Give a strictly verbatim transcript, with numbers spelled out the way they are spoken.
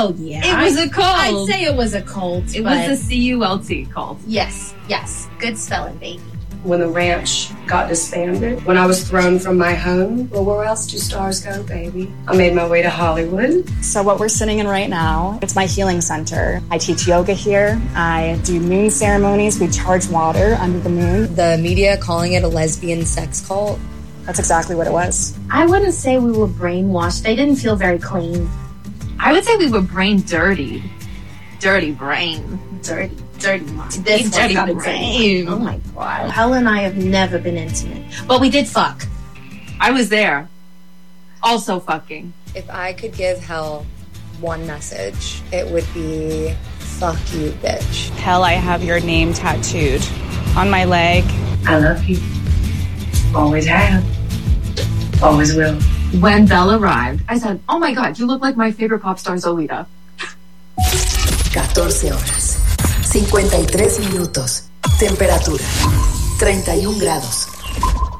Oh, yeah. It was a cult. I'd say it was a cult. It was a C U L T cult. Yes, yes. Good spelling, baby. When the ranch got disbanded, when I was thrown from my home, well, where else do stars go, baby? I made my way to Hollywood. So what we're sitting in right now, it's my healing center. I teach yoga here. I do moon ceremonies. We charge water under the moon. The media calling it a lesbian sex cult. That's exactly what it was. I wouldn't say we were brainwashed. They didn't feel very clean. I would say we were brain dirty. Dirty brain. Dirty. Dirty mind. This dirty was brain. Oh my God. Hell and I have never been intimate. But we did fuck. I was there. Also fucking. If I could give hell one message, it would be, fuck you, bitch. Hell, I have your name tattooed on my leg. I love you. Always have. Always will. When Belle arrived, I said, oh my God, you look like my favorite pop star, Zolita. catorce horas. cincuenta y tres minutos. Temperatura. treinta y un grados.